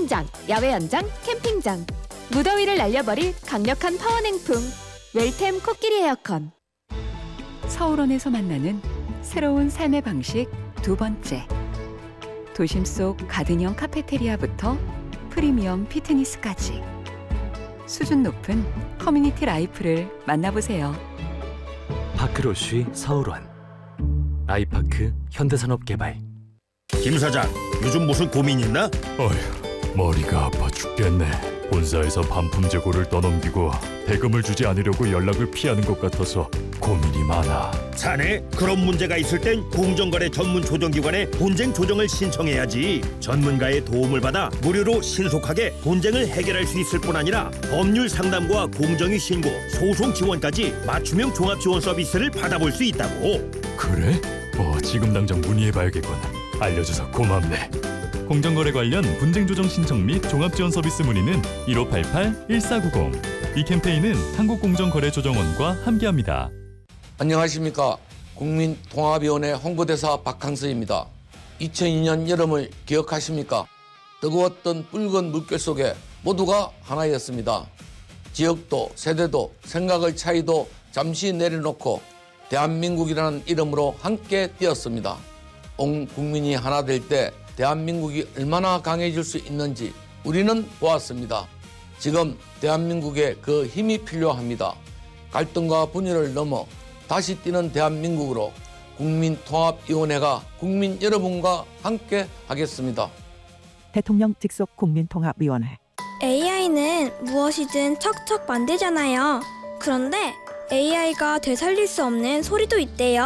수영장, 야외 연장, 캠핑장. 무더위를 날려버릴 강력한 파워 냉풍. 웰템 코끼리 에어컨. 서울원에서 만나는 새로운 삶의 방식 두 번째. 도심 속 가든형 카페테리아부터 프리미엄 피트니스까지 수준 높은 커뮤니티 라이프를 만나보세요. 파크로쉬 서울원. 아이파크 현대산업개발. 김 사장, 요즘 무슨 고민 있나? 어휴, 머리가 아파 죽겠네. 본사에서 반품 재고를 떠넘기고 대금을 주지 않으려고 연락을 피하는 것 같아서 고민이 많아. 자네, 그런 문제가 있을 땐 공정거래 전문 조정기관에 본쟁 조정을 신청해야지. 전문가의 도움을 받아 무료로 신속하게 본쟁을 해결할 수 있을 뿐 아니라 법률 상담과 공정위 신고, 소송 지원까지 맞춤형 종합 지원 서비스를 받아볼 수 있다고. 그래? 지금 당장 문의해봐야겠군. 알려줘서 고맙네. 공정거래 관련 분쟁 조정 신청 및 종합지원 서비스 문의는 1588-1490. 이 캠페인은 한국공정거래조정원과 함께합니다. 안녕하십니까. 국민통합위원회 홍보대사 박항서입니다. 2002년 여름을 기억하십니까? 뜨거웠던 붉은 물결 속에 모두가 하나였습니다. 지역도 세대도 생각의 차이도 잠시 내려놓고 대한민국이라는 이름으로 함께 뛰었습니다. 온 국민이 하나 될 때 대한민국이 얼마나 강해질 수 있는지 우리는 보았습니다. 지금 대한민국에 그 힘이 필요합니다. 갈등과 분열을 넘어 다시 뛰는 대한민국으로 국민통합위원회가 국민 여러분과 함께 하겠습니다. 대통령 직속 국민통합위원회. AI는 무엇이든 척척 만들잖아요. 그런데 AI가 되살릴 수 없는 소리도 있대요.